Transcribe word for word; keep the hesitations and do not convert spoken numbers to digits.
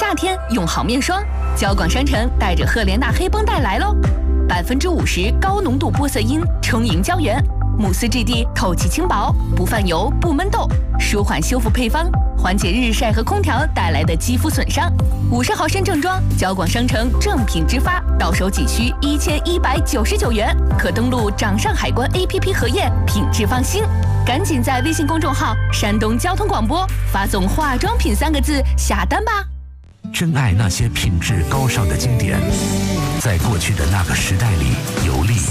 夏天用好面霜，交广商城带着赫莲娜黑绷带来喽，百分之五十高浓度玻色因充盈胶原，慕斯质地透气轻薄，不泛油不闷痘，舒缓修复配方，缓解日晒和空调带来的肌肤损伤。五十毫升正装，交广商城正品直发，到手仅需一千一百九十九元，可登录掌上海关 A P P 核验，品质放心。赶紧在微信公众号山东交通广播发送化妆品三个字下单吧。 珍爱那些品质高尚的经典，在过去的那个时代里游历。